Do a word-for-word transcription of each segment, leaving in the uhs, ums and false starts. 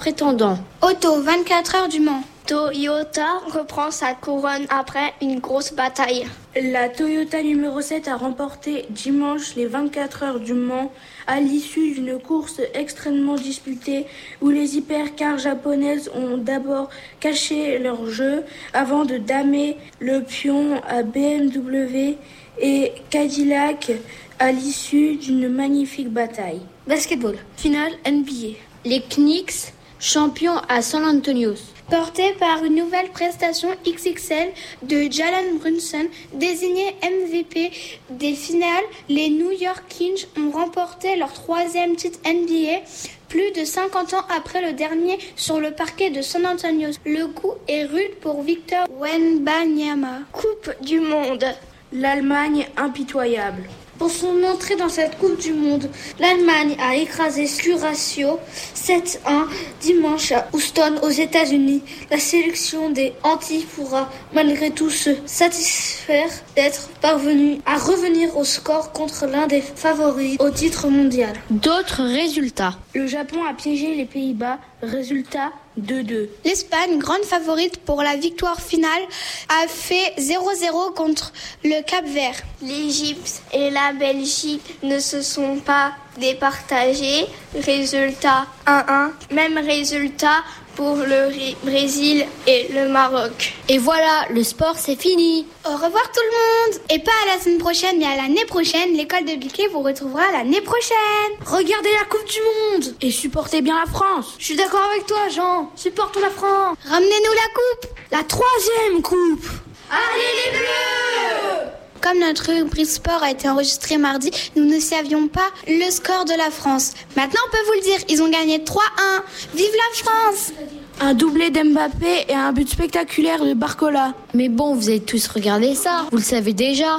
prétendants. Auto, vingt-quatre heures du Mans. Toyota reprend sa couronne après une grosse bataille. La Toyota numéro sept a remporté dimanche les vingt-quatre heures du Mans à l'issue d'une course extrêmement disputée où les hypercars japonaises ont d'abord caché leur jeu avant de damer le pion à B M W et Cadillac à l'issue d'une magnifique bataille. Basketball, finale N B A. Les Knicks, champions à San Antonio. Porté par une nouvelle prestation X X L de Jalen Brunson, désigné M V P des finales, les New York Knicks ont remporté leur troisième titre N B A, plus de cinquante ans après le dernier sur le parquet de San Antonio. Le coup est rude pour Victor Wembanyama. Coupe du monde. L'Allemagne impitoyable. Pour son entrée dans cette Coupe du Monde, l'Allemagne a écrasé Curazao sept un dimanche à Houston aux États-Unis. La sélection des Antilles pourra malgré tout se satisfaire d'être parvenue à revenir au score contre l'un des favoris au titre mondial. D'autres résultats. Le Japon a piégé les Pays-Bas, résultat deux deux. L'Espagne, grande favorite pour la victoire finale, a fait zéro zéro contre le Cap-Vert. L'Égypte et la Belgique ne se sont pas départagés. Résultat un un. Même résultat pour le Brésil et le Maroc. Et voilà, le sport c'est fini. Au revoir tout le monde. Et pas à la semaine prochaine, mais à l'année prochaine. L'école de Biquet vous retrouvera l'année prochaine. Regardez la Coupe du Monde et supportez bien la France. Je suis d'accord avec toi, Jean. Supportons la France. Ramenez-nous la coupe. La troisième coupe. Allez les Bleus! Comme notre rubrique sport a été enregistrée mardi, nous ne savions pas le score de la France. Maintenant, on peut vous le dire, ils ont gagné trois un. Vive la France! Un doublé d'Mbappé et un but spectaculaire de Barcola. Mais bon, vous avez tous regardé ça, vous le savez déjà.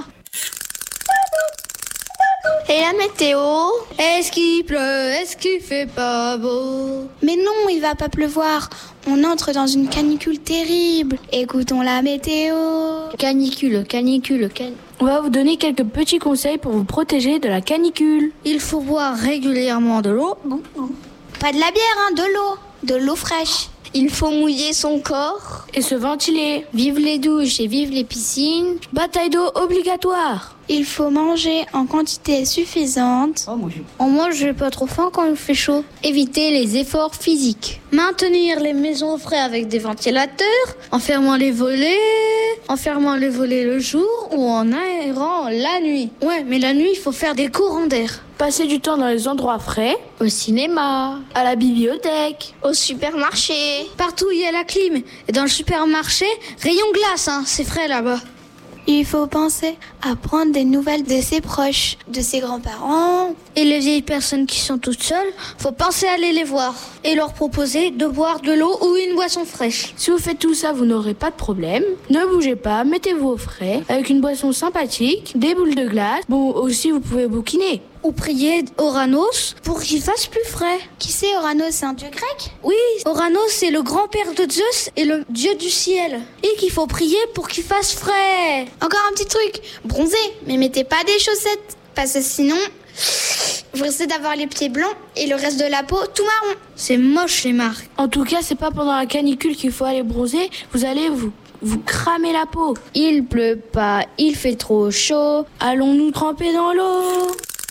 Et la météo? Est-ce qu'il pleut? Est-ce qu'il fait pas beau? Mais non, il va pas pleuvoir. On entre dans une canicule terrible. Écoutons la météo. Canicule, canicule, canicule. On va vous donner quelques petits conseils pour vous protéger de la canicule. Il faut boire régulièrement de l'eau. Pas de la bière, hein, de l'eau. De l'eau fraîche. Il faut mouiller son corps. Et se ventiler. Vive les douches et vive les piscines. Bataille d'eau obligatoire. Il faut manger en quantité suffisante. Oh, moi, je... oh, moi, j'ai pas trop faim quand il fait chaud. Éviter les efforts physiques. Maintenir les maisons au frais avec des ventilateurs. En fermant les volets. En fermant les volets le jour ou en aérant la nuit. Ouais, mais la nuit, il faut faire des courants d'air. Passer du temps dans les endroits frais. Au cinéma. À la bibliothèque. Au supermarché. Partout où il y a la clim. Et dans le supermarché, rayon glace, hein, c'est frais là-bas. Il faut penser à prendre des nouvelles de ses proches, de ses grands-parents. Et les vieilles personnes qui sont toutes seules, faut penser à aller les voir et leur proposer de boire de l'eau ou une boisson fraîche. Si vous faites tout ça, vous n'aurez pas de problème. Ne bougez pas, mettez-vous au frais avec une boisson sympathique, des boules de glace. Bon, aussi vous pouvez bouquiner. Ou prier Oranos pour qu'il fasse plus frais. Qui c'est Oranos, c'est un dieu grec? Oui, Oranos c'est le grand-père de Zeus et le dieu du ciel. Et qu'il faut prier pour qu'il fasse frais. Encore un petit truc, bronzer, mais mettez pas des chaussettes, parce que sinon, vous risquez d'avoir les pieds blancs et le reste de la peau tout marron. C'est moche les marques. En tout cas, c'est pas pendant la canicule qu'il faut aller bronzer, vous allez vous... Vous cramez la peau. Il pleut pas, il fait trop chaud. Allons-nous tremper dans l'eau?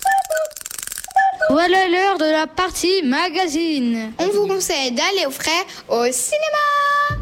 Voilà l'heure de la partie magazine. On vous conseille d'aller au frais au cinéma.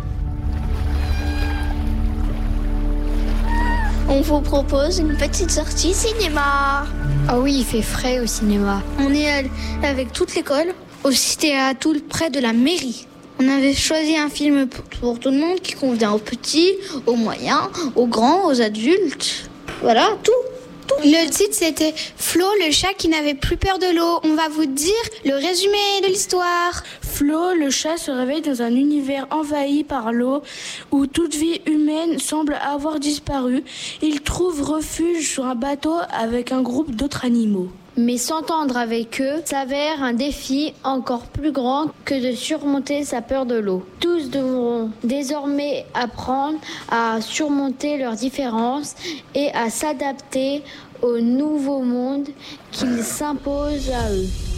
On vous propose une petite sortie cinéma. Ah oui, il fait frais au cinéma. On est allé avec toute l'école au Cité à Toul près de la mairie. On avait choisi un film pour tout le monde qui convient aux petits, aux moyens, aux grands, aux adultes. Voilà, tout. Tout. Le titre c'était Flo, le chat qui n'avait plus peur de l'eau. On va vous dire le résumé de l'histoire. Flo, le chat, se réveille dans un univers envahi par l'eau où toute vie humaine semble avoir disparu. Il trouve refuge sur un bateau avec un groupe d'autres animaux. Mais s'entendre avec eux s'avère un défi encore plus grand que de surmonter sa peur de l'eau. Tous devront désormais apprendre à surmonter leurs différences et à s'adapter au nouveau monde qui s'impose à eux.